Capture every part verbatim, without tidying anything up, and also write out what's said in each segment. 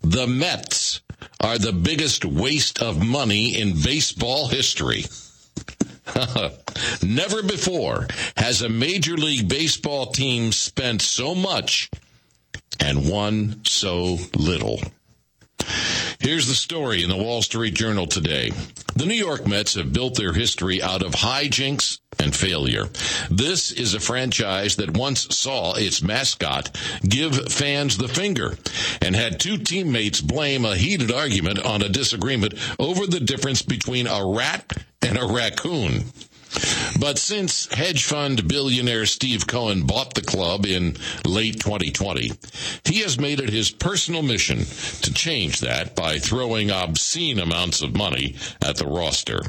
The Mets are the biggest waste of money in baseball history. Never before has a Major League Baseball team spent so much and won so little. Here's the story in the Wall Street Journal today. The New York Mets have built their history out of hijinks and failure. This is a franchise that once saw its mascot give fans the finger and had two teammates blame a heated argument on a disagreement over the difference between a rat and a raccoon. But since hedge fund billionaire Steve Cohen bought the club in late twenty twenty, he has made it his personal mission to change that by throwing obscene amounts of money at the roster.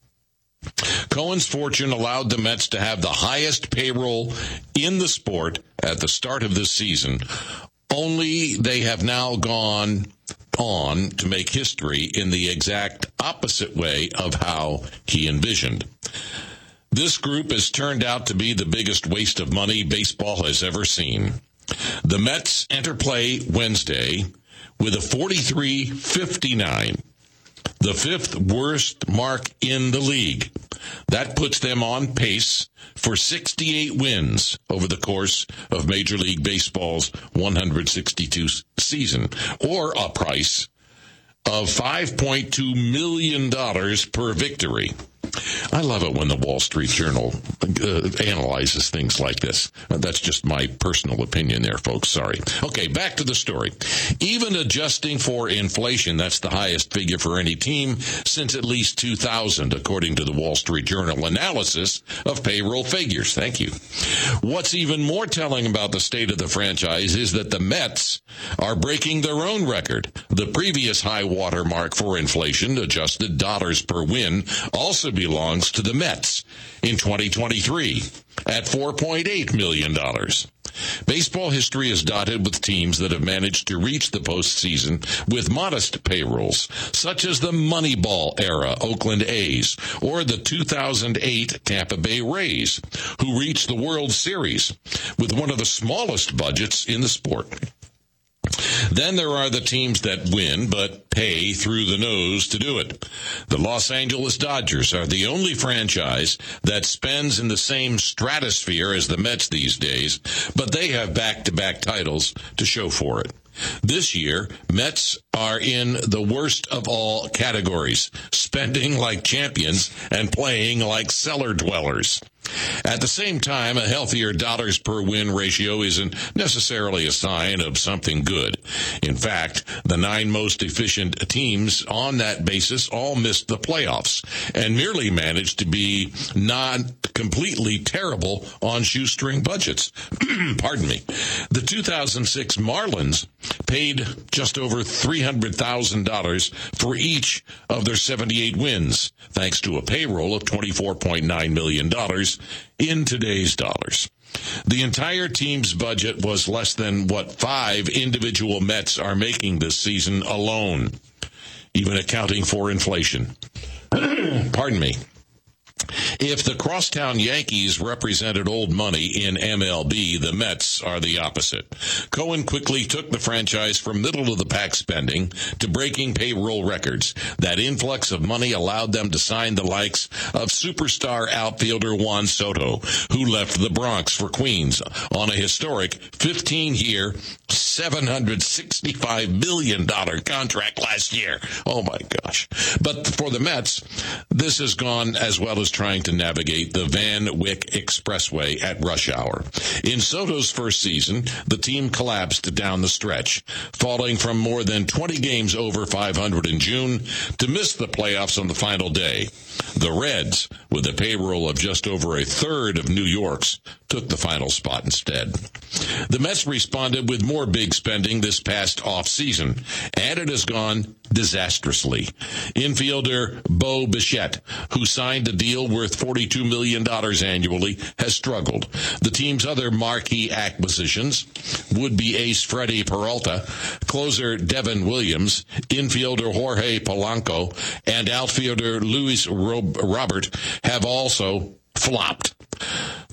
Cohen's fortune allowed the Mets to have the highest payroll in the sport at the start of this season, only they have now gone on to make history in the exact opposite way of how he envisioned. This group has turned out to be the biggest waste of money baseball has ever seen. The Mets enter play Wednesday with a forty-three fifty-nine, the fifth worst mark in the league. That puts them on pace for sixty-eight wins over the course of Major League Baseball's one hundred sixty-two season, or a price of five point two million dollars per victory. I love it when the Wall Street Journal uh, analyzes things like this. Uh, that's just my personal opinion there, folks. Sorry. Okay, back to the story. Even adjusting for inflation, that's the highest figure for any team since at least two thousand, according to the Wall Street Journal analysis of payroll figures. Thank you. What's even more telling about the state of the franchise is that the Mets are breaking their own record. The previous high water mark for inflation, adjusted dollars per win, also belongs to the Mets in twenty twenty-three at four point eight million dollars. Baseball history is dotted with teams that have managed to reach the postseason with modest payrolls, such as the Moneyball era Oakland A's or the two thousand eight Tampa Bay Rays, who reached the World Series with one of the smallest budgets in the sport. Then there are the teams that win but pay through the nose to do it. The Los Angeles Dodgers are the only franchise that spends in the same stratosphere as the Mets these days, but they have back-to-back titles to show for it. This year, Mets are in the worst of all categories, spending like champions and playing like cellar dwellers. At the same time, a healthier dollars per win ratio isn't necessarily a sign of something good. In fact, the nine most efficient teams on that basis all missed the playoffs and merely managed to be not completely terrible on shoestring budgets. Pardon me. The two thousand six Marlins paid just over three hundred thousand dollars for each of their seventy-eight wins, thanks to a payroll of twenty-four point nine million dollars in today's dollars. The entire team's budget was less than what five individual Mets are making this season alone, even accounting for inflation. Pardon me. If the crosstown Yankees represented old money in M L B, the Mets are the opposite. Cohen quickly took the franchise from middle-of-the-pack spending to breaking payroll records. That influx of money allowed them to sign the likes of superstar outfielder Juan Soto, who left the Bronx for Queens on a historic fifteen-year, seven hundred sixty-five million dollars contract last year. Oh, my gosh. But for the Mets, this has gone as well as trying to navigate the Van Wyck Expressway at rush hour. In Soto's first season, the team collapsed down the stretch, falling from more than twenty games over five hundred in June to miss the playoffs on the final day. The Reds, with a payroll of just over a third of New York's, took the final spot instead. The Mets responded with more big spending this past offseason, and it has gone disastrously. Infielder Bo Bichette, who signed a deal worth forty-two million dollars annually, has struggled. The team's other marquee acquisitions would be ace Freddie Peralta, closer Devin Williams, infielder Jorge Polanco, and outfielder Luis Robert have also flopped.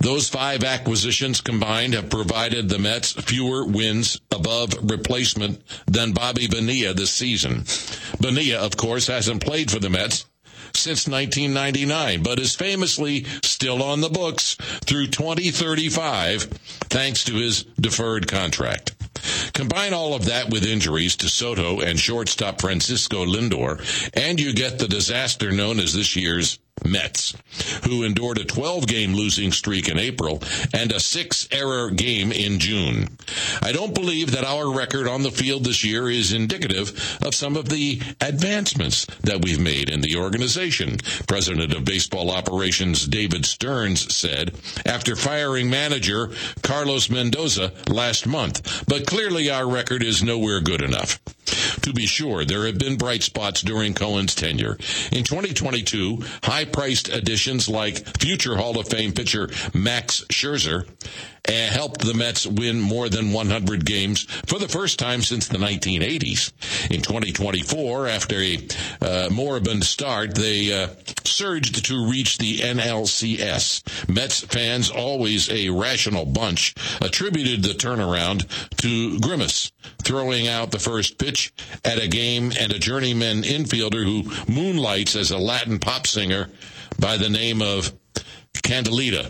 Those five acquisitions combined have provided the Mets fewer wins above replacement than Bobby Bonilla this season. Bonilla, of course, hasn't played for the Mets since nineteen ninety-nine, but is famously still on the books through twenty thirty-five thanks to his deferred contract. Combine all of that with injuries to Soto and shortstop Francisco Lindor, and you get the disaster known as this year's Mets, who endured a twelve-game losing streak in April and a six-error game in June. I don't believe that our record on the field this year is indicative of some of the advancements that we've made in the organization, President of Baseball Operations David Stearns said after firing manager Carlos Mendoza last month. But clearly our record is nowhere good enough. To be sure, there have been bright spots during Cohen's tenure. In twenty twenty-two, high-priced additions like future Hall of Fame pitcher Max Scherzer uh, helped the Mets win more than one hundred games for the first time since the nineteen eighties. In twenty twenty-four, after a uh, moribund start, they uh, surged to reach the N L C S. Mets fans, always a rational bunch, attributed the turnaround to Grimace throwing out the first pitch at a game and a journeyman infielder who moonlights as a Latin pop singer by the name of Candelita.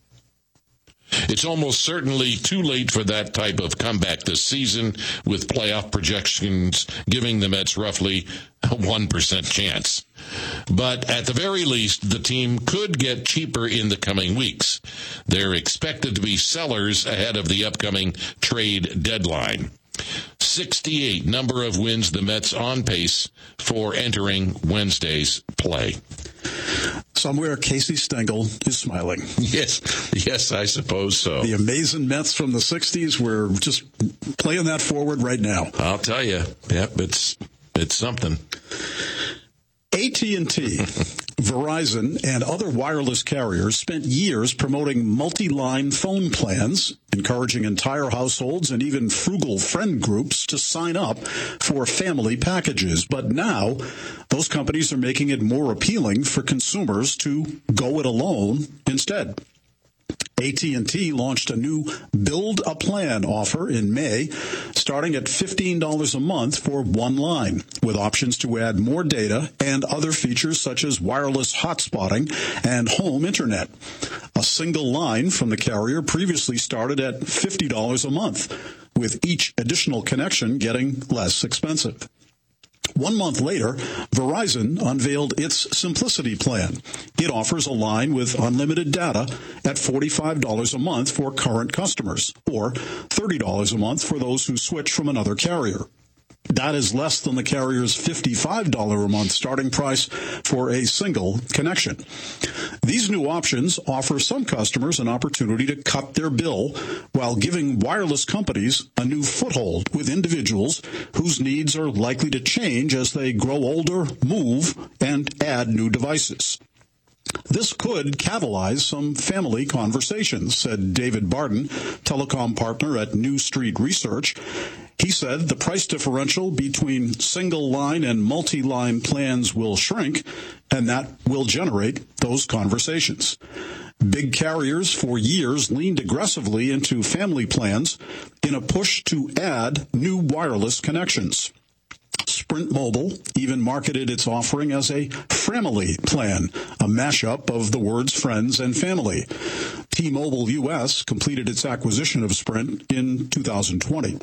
It's almost certainly too late for that type of comeback this season, with playoff projections giving the Mets roughly a one percent chance. But at the very least, the team could get cheaper in the coming weeks. They're expected to be sellers ahead of the upcoming trade deadline. sixty-eight number of wins, the Mets on pace for entering Wednesday's play. Somewhere Casey Stengel is smiling. Yes, yes, I suppose so. The amazing Mets from the sixties, we're just playing that forward right now. I'll tell you, yep, it's it's something. A T and T, Verizon, and other wireless carriers spent years promoting multi-line phone plans, encouraging entire households and even frugal friend groups to sign up for family packages. But now, those companies are making it more appealing for consumers to go it alone instead. A T and T launched a new Build a Plan offer in May, starting at fifteen dollars a month for one line, with options to add more data and other features such as wireless hotspotting and home internet. A single line from the carrier previously started at fifty dollars a month, with each additional connection getting less expensive. One month later, Verizon unveiled its Simplicity plan. It offers a line with unlimited data at forty-five dollars a month for current customers, or thirty dollars a month for those who switch from another carrier. That is less than the carrier's fifty-five dollars a month starting price for a single connection. These new options offer some customers an opportunity to cut their bill while giving wireless companies a new foothold with individuals whose needs are likely to change as they grow older, move, and add new devices. This could catalyze some family conversations, said David Barden, telecom partner at New Street Research. He said the price differential between single-line and multi-line plans will shrink, and that will generate those conversations. Big carriers for years leaned aggressively into family plans in a push to add new wireless connections. Sprint Mobile even marketed its offering as a Framily plan, a mashup of the words friends and family. T-Mobile U S completed its acquisition of Sprint in two thousand twenty.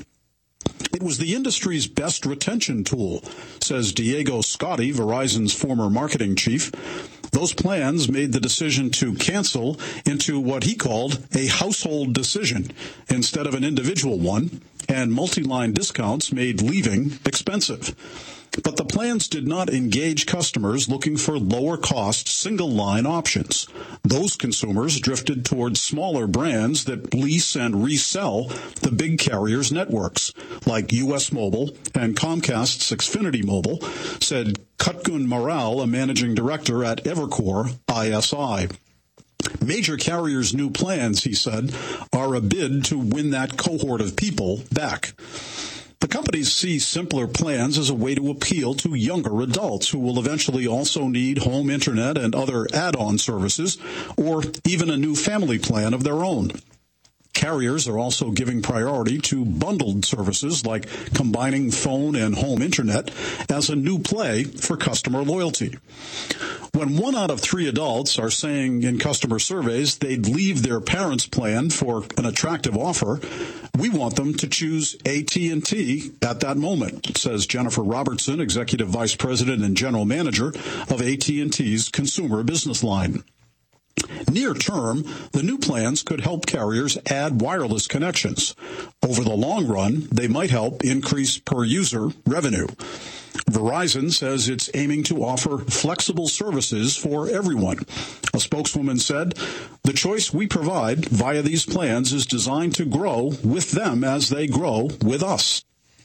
It was the industry's best retention tool, says Diego Scotti, Verizon's former marketing chief. Those plans made the decision to cancel into what he called a household decision instead of an individual one, and multi-line discounts made leaving expensive. But the plans did not engage customers looking for lower-cost single-line options. Those consumers drifted towards smaller brands that lease and resell the big carriers' networks, like U S Mobile and Comcast's Xfinity Mobile, said Kutgun Maral, a managing director at Evercore I S I. Major carriers' new plans, he said, are a bid to win that cohort of people back. The companies see simpler plans as a way to appeal to younger adults who will eventually also need home internet and other add-on services, or even a new family plan of their own. Carriers are also giving priority to bundled services like combining phone and home internet as a new play for customer loyalty. When one out of three adults are saying in customer surveys they'd leave their parents' plan for an attractive offer, we want them to choose A T and T at that moment, says Jennifer Robertson, Executive Vice President and General Manager of A T and T's Consumer Business Line. Near term, the new plans could help carriers add wireless connections. Over the long run, they might help increase per-user revenue. Verizon says it's aiming to offer flexible services for everyone. A spokeswoman said, "The choice we provide via these plans is designed to grow with them as they grow with us."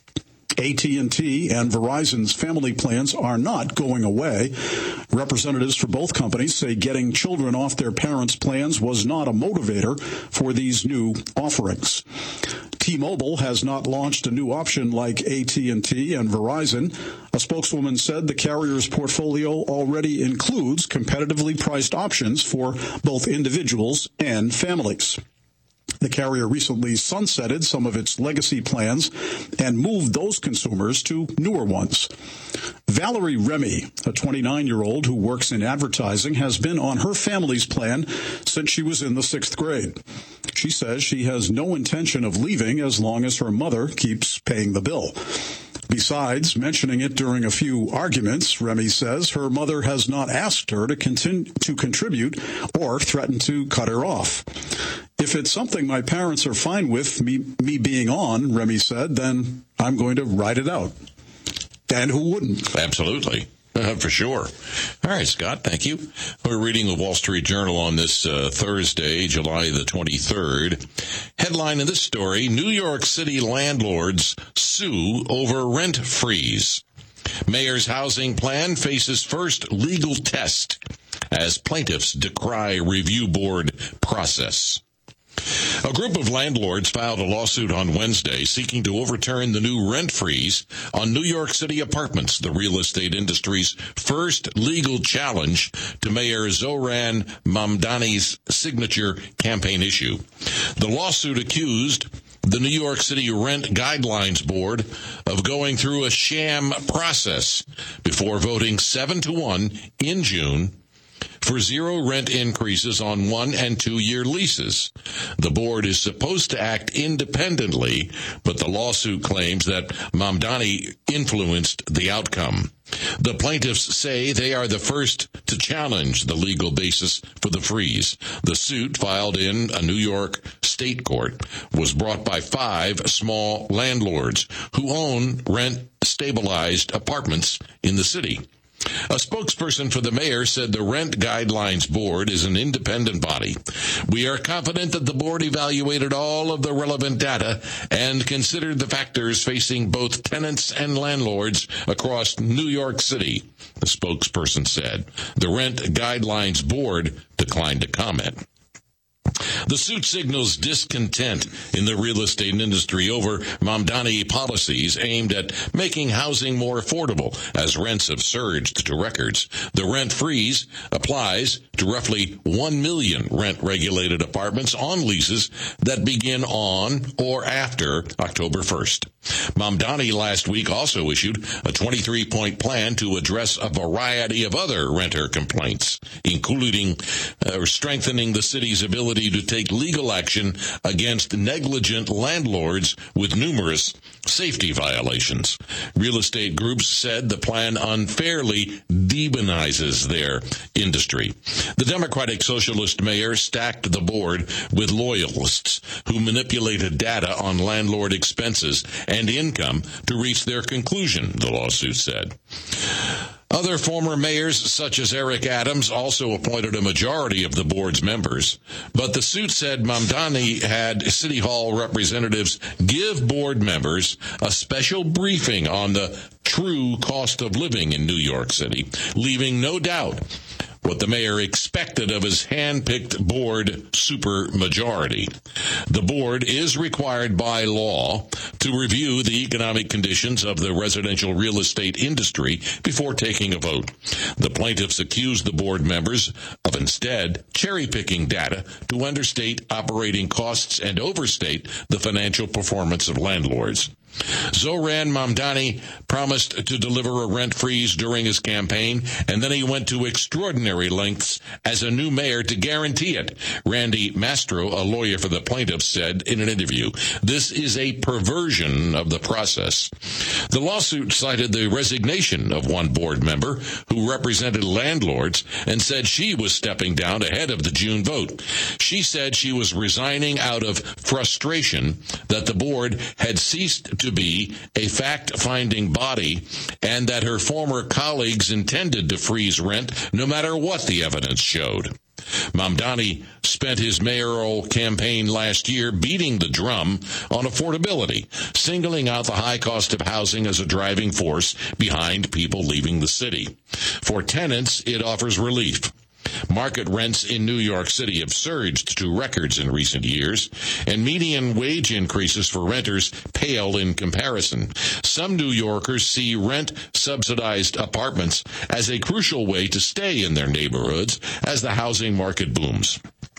A T and T and Verizon's family plans are not going away. Representatives for both companies say getting children off their parents' plans was not a motivator for these new offerings. T-Mobile has not launched a new option like A T and T and Verizon. A spokeswoman said the carrier's portfolio already includes competitively priced options for both individuals and families. The carrier recently sunsetted some of its legacy plans and moved those consumers to newer ones. Valerie Remy, a twenty-nine-year-old who works in advertising, has been on her family's plan since she was in the sixth grade. She says she has no intention of leaving as long as her mother keeps paying the bill. Besides mentioning it during a few arguments, Remy says her mother has not asked her to continue to contribute or threatened to cut her off. "If it's something my parents are fine with me, me being on," Remy said, "then I'm going to ride it out." And who wouldn't? Absolutely. Uh, for sure. All right, Scott, thank you. We're reading the Wall Street Journal on this uh, Thursday, July the twenty-third. Headline in this story, New York City landlords sue over rent freeze. Mayor's housing plan faces first legal test as plaintiffs decry review board process. A group of landlords filed a lawsuit on Wednesday seeking to overturn the new rent freeze on New York City apartments, the real estate industry's first legal challenge to Mayor Zohran Mamdani's signature campaign issue. The lawsuit accused the New York City Rent Guidelines Board of going through a sham process before voting seven to one in June for zero rent increases on one and two year leases. The board is supposed to act independently, but the lawsuit claims that Mamdani influenced the outcome. The plaintiffs say they are the first to challenge the legal basis for the freeze. The suit, filed in a New York state court, was brought by five small landlords who own rent-stabilized apartments in the city. A spokesperson for the mayor said the Rent Guidelines Board is an independent body. "We are confident that the board evaluated all of the relevant data and considered the factors facing both tenants and landlords across New York City," the spokesperson said. The Rent Guidelines Board declined to comment. The suit signals discontent in the real estate industry over Mamdani policies aimed at making housing more affordable as rents have surged to records. The rent freeze applies to roughly one million rent-regulated apartments on leases that begin on or after October first. Mamdani last week also issued a twenty-three point plan to address a variety of other renter complaints, including uh, strengthening the city's ability to take legal action against negligent landlords with numerous safety violations. Real estate groups said the plan unfairly demonizes their industry. The Democratic Socialist mayor stacked the board with loyalists who manipulated data on landlord expenses and income to reach their conclusion, the lawsuit said. Other former mayors, such as Eric Adams, also appointed a majority of the board's members. But the suit said Mamdani had City Hall representatives give board members a special briefing on the true cost of living in New York City, leaving no doubt what the mayor expected of his hand-picked board supermajority. The board is required by law to review the economic conditions of the residential real estate industry before taking a vote. The plaintiffs accused the board members of instead cherry-picking data to understate operating costs and overstate the financial performance of landlords. Zoran Mamdani promised to deliver a rent freeze during his campaign, and then he went to extraordinary lengths as a new mayor to guarantee it. Randy Mastro, a lawyer for the plaintiffs, said in an interview, "This is a perversion of the process." The lawsuit cited the resignation of one board member who represented landlords and said she was stepping down ahead of the June vote. She said she was resigning out of frustration that the board had ceased to to be a fact-finding body and that her former colleagues intended to freeze rent no matter what the evidence showed. Mamdani spent his mayoral campaign last year beating the drum on affordability, singling out the high cost of housing as a driving force behind people leaving the city. For tenants, it offers relief. Market rents in New York City have surged to records in recent years, and median wage increases for renters pale in comparison. Some New Yorkers see rent-subsidized apartments as a crucial way to stay in their neighborhoods as the housing market booms.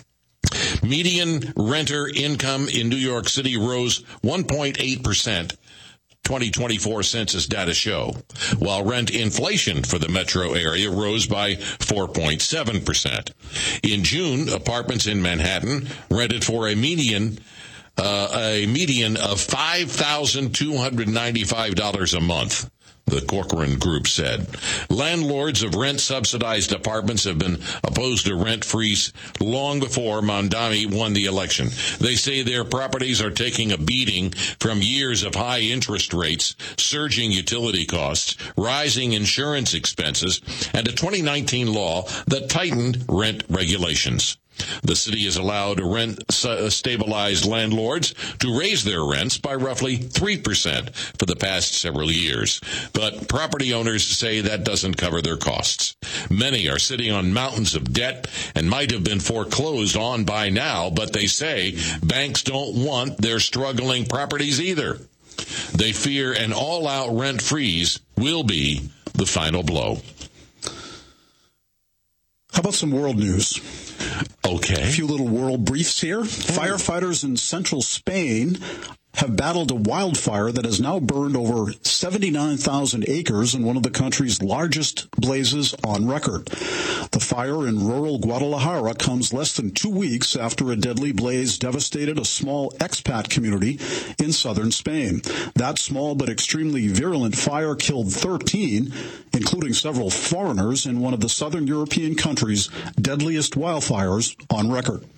Median renter income in New York City rose one point eight percent. twenty twenty-four census data show, while rent inflation for the metro area rose by four point seven percent. In June, apartments in Manhattan rented for a median uh, a median of five thousand two hundred ninety-five dollars a month. The Corcoran Group said. Landlords of rent-subsidized apartments have been opposed to rent freeze long before Mamdani won the election. They say their properties are taking a beating from years of high interest rates, surging utility costs, rising insurance expenses, and a twenty nineteen law that tightened rent regulations. The city has allowed rent-stabilized landlords to raise their rents by roughly three percent for the past several years. But property owners say that doesn't cover their costs. Many are sitting on mountains of debt and might have been foreclosed on by now, but they say banks don't want their struggling properties either. They fear an all-out rent freeze will be the final blow. How about some world news? Okay. A few little world briefs here. Firefighters in central Spain have battled a wildfire that has now burned over seventy-nine thousand acres in one of the country's largest blazes on record. The fire in rural Guadalajara comes less than two weeks after a deadly blaze devastated a small expat community in southern Spain. That small but extremely virulent fire killed thirteen, including several foreigners, in one of the southern European country's deadliest wildfires on record.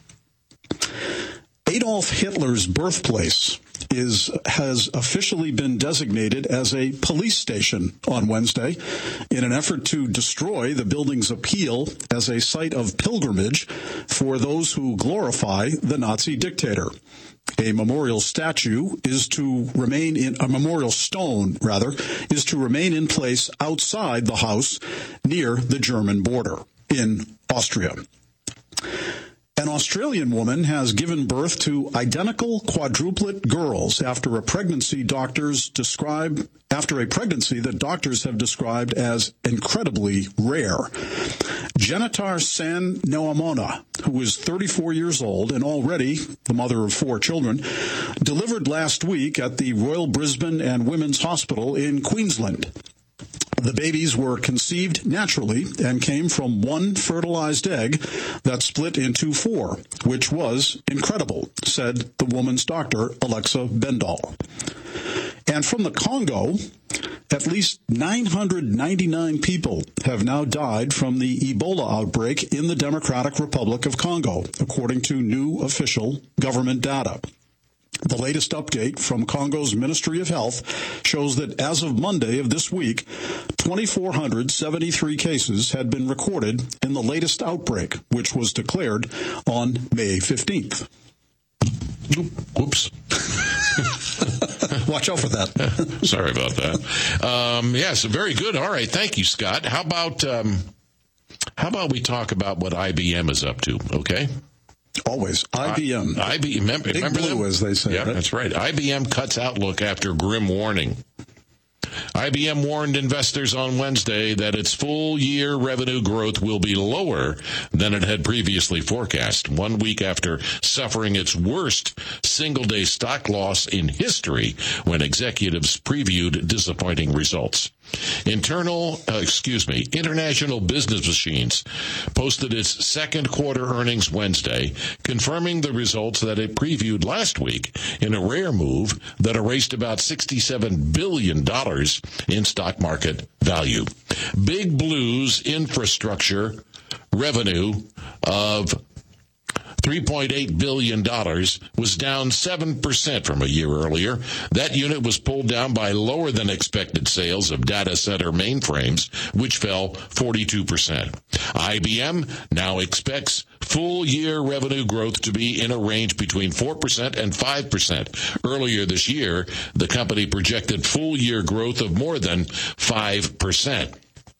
Adolf Hitler's birthplace is has officially been designated as a police station on Wednesday in an effort to destroy the building's appeal as a site of pilgrimage for those who glorify the Nazi dictator. A memorial statue is to remain in a memorial stone, rather, is to remain in place outside the house near the German border in Austria. An Australian woman has given birth to identical quadruplet girls after a pregnancy doctors describe after a pregnancy that doctors have described as incredibly rare. Jenitar San Noamona, who is thirty-four years old and already the mother of four children, delivered last week at the Royal Brisbane and Women's Hospital in Queensland. The babies were conceived naturally and came from one fertilized egg that split into four, which was incredible, said the woman's doctor, Alexa Bendall. And from the Congo, at least nine hundred ninety-nine people have now died from the Ebola outbreak in the Democratic Republic of Congo, according to new official government data. The latest update from Congo's Ministry of Health shows that as of Monday of this week, two thousand four hundred seventy-three cases had been recorded in the latest outbreak, which was declared on May fifteenth. Whoops. Watch out for that. Sorry about that. Um, yes, very good. All right. Thank you, Scott. How about... Um How about we talk about what I B M is up to, okay? Always. I B M. I, I B M. Remember, Big remember blue, them? as they say. Yeah, right? That's right. I B M cuts outlook after grim warning. I B M warned investors on Wednesday that its full-year revenue growth will be lower than it had previously forecast, one week after suffering its worst single-day stock loss in history when executives previewed disappointing results. Internal, uh, excuse me, International Business Machines posted its second quarter earnings Wednesday, confirming the results that it previewed last week in a rare move that erased about sixty-seven billion dollars in stock market value. Big Blue's infrastructure revenue of three point eight billion dollars was down seven percent from a year earlier. That unit was pulled down by lower than expected sales of data center mainframes, which fell forty-two percent. I B M now expects full-year revenue growth to be in a range between four percent and five percent. Earlier this year, the company projected full-year growth of more than five percent.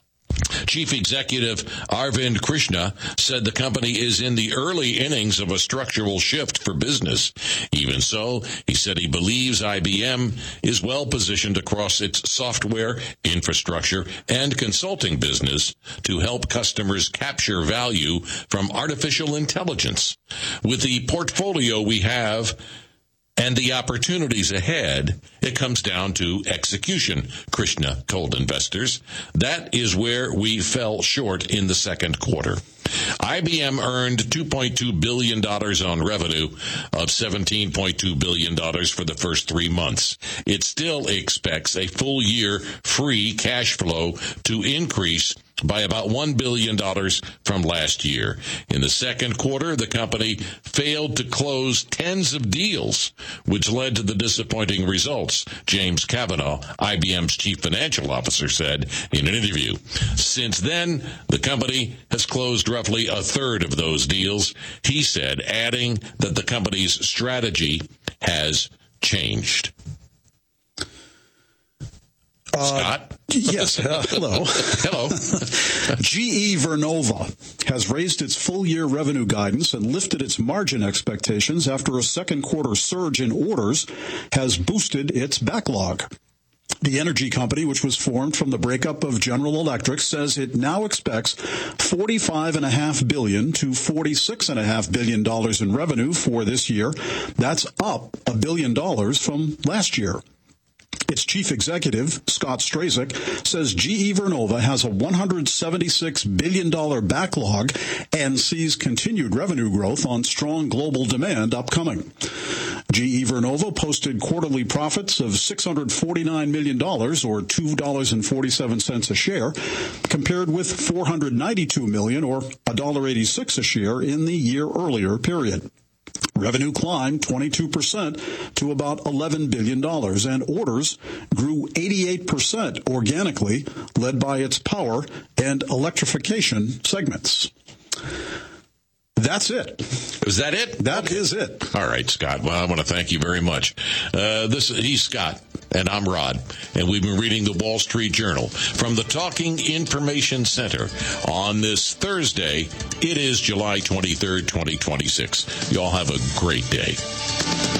Chief Executive Arvind Krishna said the company is in the early innings of a structural shift for business. Even so, he said he believes I B M is well positioned across its software, infrastructure, and consulting business to help customers capture value from artificial intelligence. With the portfolio we have and the opportunities ahead, it comes down to execution, Krishna told investors. That is where we fell short in the second quarter. I B M earned two point two billion dollars on revenue of seventeen point two billion dollars for the first three months. It still expects a full-year free cash flow to increase by about one billion dollars from last year. In the second quarter, the company failed to close tens of deals, which led to the disappointing results, James Kavanaugh, I B M's chief financial officer, said in an interview. Since then, the company has closed roughly a third of those deals, he said, adding that the company's strategy has changed. Uh, Scott? Yes. Uh, hello. Hello. G E Vernova has raised its full-year revenue guidance and lifted its margin expectations after a second quarter surge in orders has boosted its backlog. The energy company, which was formed from the breakup of General Electric, says it now expects forty-five point five billion dollars to forty-six point five billion dollars in revenue for this year. That's up a billion dollars from last year. Its chief executive, Scott Strazik, says G E Vernova has a one hundred seventy-six billion dollars backlog and sees continued revenue growth on strong global demand upcoming. G E Vernova posted quarterly profits of six hundred forty-nine million dollars, or two dollars and forty-seven cents a share, compared with four hundred ninety-two million dollars, or one dollar and eighty-six cents a share in the year earlier period. Revenue climbed twenty-two percent to about eleven billion dollars, and orders grew eighty-eight percent organically, led by its power and electrification segments. That's it. Is that it? That okay. is it. All right, Scott. Well, I want to thank you very much. Uh, this he's Scott, and I'm Rod, and we've been reading the Wall Street Journal from the Talking Information Center on this Thursday. It is July twenty-third, twenty twenty-six. You all have a great day.